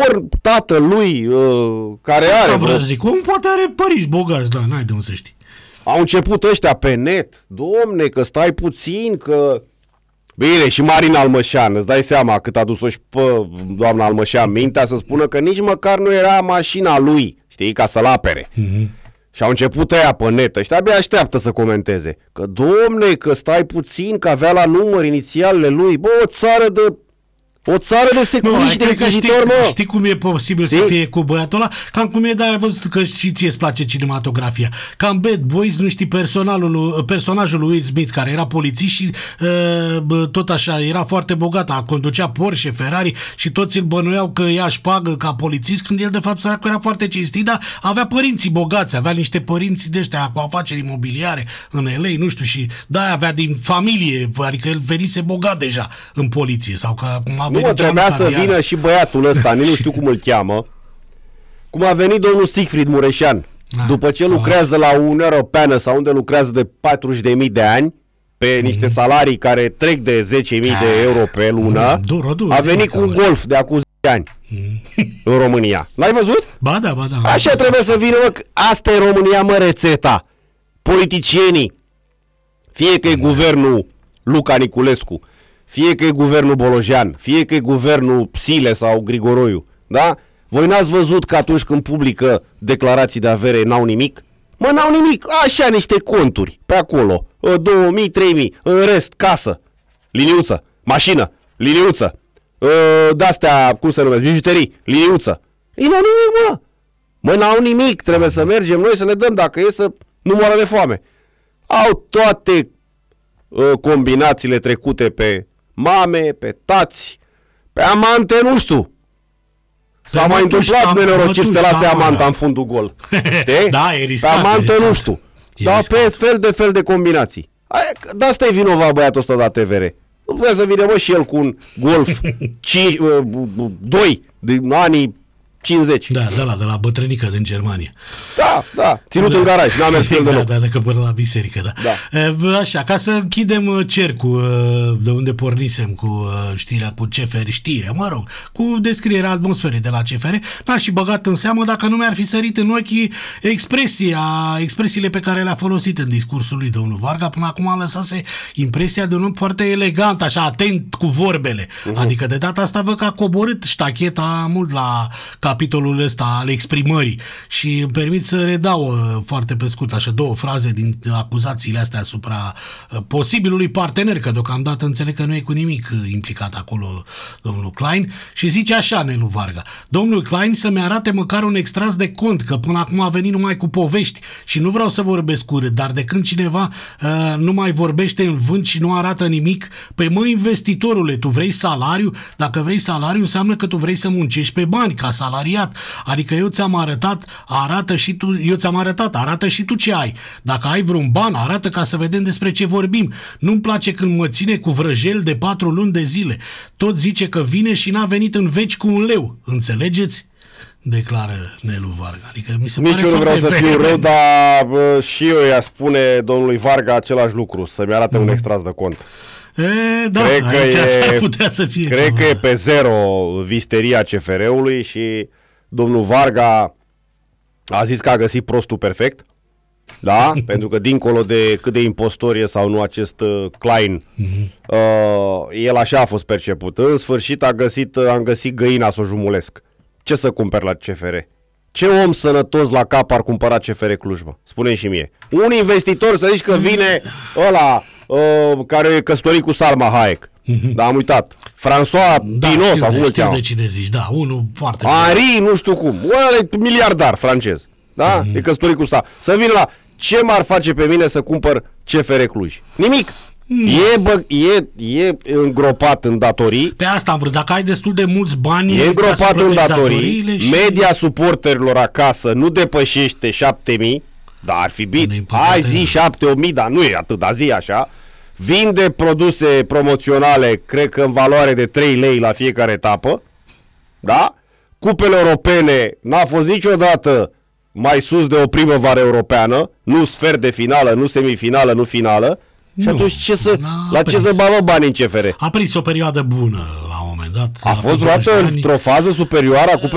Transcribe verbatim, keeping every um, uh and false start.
Într-adevăr, tatălui uh, care are... Vreau să zic, cum poate are părinți bogați, da, n-ai de unde să știi. Au început ăștia pe net. Domne, că stai puțin, că... Bine, și Marina Almășan, îți dai seama cât a dus-o și pe doamna Almășan mintea să spună că nici măcar nu era mașina lui, știi, ca să-l apere. Mm-hmm. Și au început ăia pe net, ăștia abia așteaptă să comenteze. Că, domne, că stai puțin, că avea la număr inițialele lui. Bă, o țară de... O țară de securiști, de închizitori, mă! Știi cum e posibil știi? Să fie cu băiatul ăla? Cam cum e, dar ai văzut că și ție îți place cinematografia. Cam Bad Boys, nu știi, personalul, personajul lui Will Smith, care era polițist și uh, tot așa, era foarte bogat, a conducea Porsche, Ferrari și toți îl bănuiau că ea își pagă ca polițist, când el de fapt săracul era foarte cinstit, dar avea părinții bogați, avea niște părinți de ăștia cu afaceri imobiliare în L A, nu știu, și da, avea din familie, adică el venise bogat deja în poliție, sau că nu mă, trebuia să vină și băiatul ăsta, nici nu știu cum îl cheamă, cum a venit domnul Siegfried Mureșan, a, după ce lucrează la Uniunea Europeană sau unde lucrează de patruzeci de mii de ani, pe mm-hmm. niște salarii care trec de zece mii de euro pe lună, mm, dur, dur, a venit cu un Golf de acum zece ani mm. în România. L-ai văzut? Ba da, ba da. Așa trebuie să vină, mă, asta e România, mă, rețeta. Politicienii, fie că e mm. guvernul Luca Niculescu, fie că e guvernul Bolojan, fie că e guvernul Psile sau Grigoroiu, da? Voi n-ați văzut că atunci când publică declarații de avere n-au nimic? Mă, n-au nimic, așa niște conturi pe acolo, două mii, trei mii, în rest, casă, liniuță, mașină, liniuță, de-astea, cum se numesc, bijuterii, liniuță. Ei n-au nimic, mă! Mă, n-au nimic, trebuie să mergem noi să le dăm dacă e să nu moară de foame. Au toate uh, combinațiile trecute pe mame, pe tați, pe amante, nu știu. S-a mai întâmplat nenorocit să te lase amanta în fundul gol. Știi? Da, e riscat. Pe amante, nu știu. Dar pe fel de fel de combinații. De asta e vinovat băiatul ăsta de A T V R. Nu putea să vină, mă, și el cu un Golf cinci, doi din anii cincizeci. Da, de la, de la bătrânică din Germania. Da, da, ținut da. în garaj, n-a mers pe el deloc. Da, da, că până la biserică, da. da. Așa, ca să închidem cercul de unde pornisem cu știrea, cu C F R, știrea, mă rog, cu descrierea atmosferei de la C F R, n-aș fi băgat în seamă dacă nu mi-ar fi sărit în ochi expresia, expresiile pe care le-a folosit în discursul lui domnul Varga. Până acum a lăsase impresia de un om foarte elegant, așa, atent cu vorbele. Uh-huh. Adică de data asta văd că a coborât ștacheta mult la capitolul ăsta al exprimării și îmi permit să redau uh, foarte pe scurt așa două fraze din acuzațiile astea asupra uh, posibilului partener, că deocamdată înțeleg că nu e cu nimic uh, implicat acolo domnul Klein, și zice așa Nelu Varga: domnul Klein să-mi arate măcar un extras de cont, că până acum a venit numai cu povești și nu vreau să vorbesc urât, dar de când cineva uh, nu mai vorbește în vânt și nu arată nimic, păi mă, investitorule, tu vrei salariu? Dacă vrei salariu înseamnă că tu vrei să muncești pe bani ca salariat. Adică eu ți-am arătat, arată și tu, eu ți-am arătat, arată și tu ce ai. Dacă ai vreun ban, arată ca să vedem despre ce vorbim. Nu-mi place când mă ține cu vrăjel de patru luni de zile. Tot zice că vine și n-a venit în veci cu un leu. Înțelegeți? Declară Nelu Varga. Adică mi se Nici pare eu nu vreau să fiu rău, dar bă, și eu i-a spune domnului Varga același lucru, să-mi arate mm. un extras de cont. E, da, cred că aici e, s-ar putea să fie Cred ceva. că e pe zero visteria C F R-ului și domnul Varga a zis că a găsit prostul perfect, da? Pentru că dincolo de cât de impostor e sau nu acest uh, Klein, uh-huh. uh, el așa a fost perceput. În sfârșit a găsit, uh, am găsit găina să o jumulesc. Ce să cumperi la C F R? Ce om sănătos la cap ar cumpăra C F R Cluj, mă? Spune-mi și mie. Un investitor, să zici că vine ăla uh, care e căsătorit cu Salma Hayek. Mm-hmm. Da, am uitat. François da, Pinault sau cum îl cheamă. de cine zici, da, unul foarte... Henri, nu știu cum. Ăla e miliardar francez. Da? Mm-hmm. E căsătorit cu Salma. Să vin la ce m-ar face pe mine să cumpăr C F R Cluj? Nimic. Mm. E, bă, e, e îngropat în datorii. Pe asta am vrut. Dacă ai destul de mulți bani... E îngropat în datorii. Și... Media suporterilor acasă nu depășește șapte mii. Dar ar fi bine. Hai zi șapte mii, dar nu e atât, dar zi așa. Vinde produse promoționale, cred că în valoare de trei lei la fiecare etapă. Da? Cupele europene n-a fost niciodată mai sus de o primăvară europeană. Nu sfert de finală, nu semifinală, nu finală. Și nu, atunci ce să, la prins. ce să bagă bani în C F R? A prins o perioadă bună la un moment dat. A fost vreodată într-o fază superioară a